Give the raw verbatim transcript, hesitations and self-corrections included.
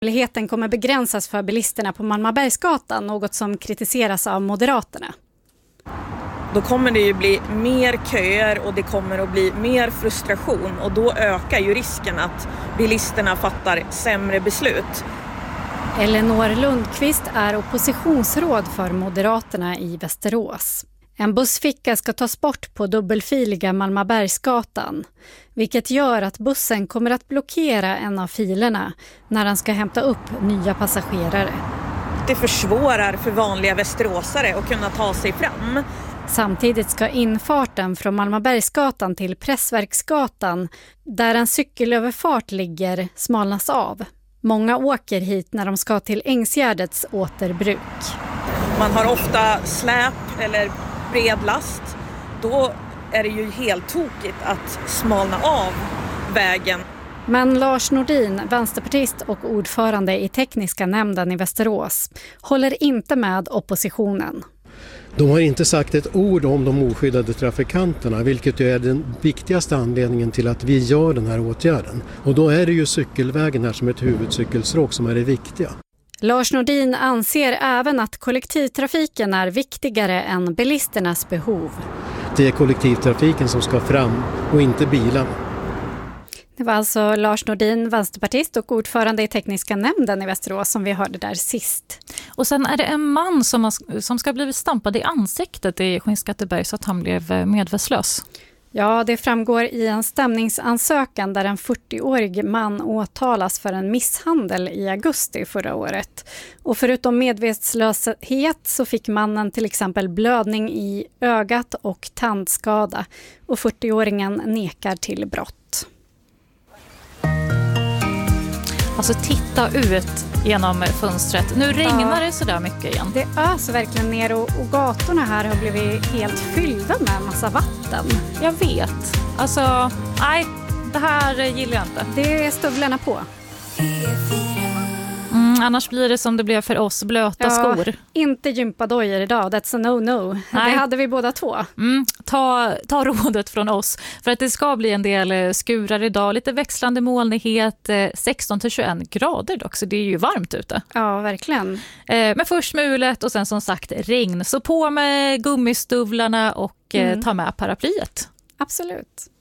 Möjligheten kommer begränsas för bilisterna på Malmbergsgatan, något som kritiseras av Moderaterna. Då kommer det ju bli mer köer och det kommer att bli mer frustration och då ökar ju risken att bilisterna fattar sämre beslut. Elinor Lundqvist är oppositionsråd för Moderaterna i Västerås. En bussficka ska tas bort på dubbelfiliga Malmbergsgatan, vilket gör att bussen kommer att blockera en av filerna när den ska hämta upp nya passagerare. Det försvårar för vanliga västeråsare att kunna ta sig fram. Samtidigt ska infarten från Malmbergsgatan till Pressverksgatan, där en cykelöverfart ligger, smalnas av. Många åker hit när de ska till Ängsgärdets återbruk. Man har ofta släp eller bred last. Då är det ju helt tokigt att smalna av vägen. Men Lars Nordin, vänsterpartist och ordförande i tekniska nämnden i Västerås, håller inte med oppositionen. De har inte sagt ett ord om de oskyddade trafikanterna, vilket är den viktigaste anledningen till att vi gör den här åtgärden. Och då är det ju cykelvägen här som ett huvudcykelstråk som är det viktiga. Lars Nordin anser även att kollektivtrafiken är viktigare än bilisternas behov. Det är kollektivtrafiken som ska fram och inte bilarna. Det var alltså Lars Nordin, vänsterpartist och ordförande i tekniska nämnden i Västerås som vi hörde där sist. Och sen är det en man som, har, som ska ha blivit stampad i ansiktet i Skinnskatteberg så att han blev medvetslös. Ja, det framgår i en stämningsansökan där en fyrtioårig man åtalas för en misshandel i augusti förra året. Och förutom medvetslöshet så fick mannen till exempel blödning i ögat och tandskada. Och fyrtioåringen nekar till brott. Alltså titta ut genom fönstret. Nu regnar ja. det så där mycket igen. Det öser verkligen ner och, och gatorna här har blivit helt fyllda med en massa vatten. Jag vet. Alltså, nej, det här gillar jag inte. Det är stövlarna på. Mm, annars blir det som det blev för oss, blöta ja, skor. Inte gympadojor idag, that's a no-no. Nej. Det hade vi båda två. Mm, ta, ta rådet från oss. För att det ska bli en del skurar idag. Lite växlande molnighet, sexton till tjugoett grader dock. Så det är ju varmt ute. Ja, verkligen. Eh, men först mulet och sen som sagt regn. Så på med gummistövlarna och mm. eh, ta med paraplyet. Absolut.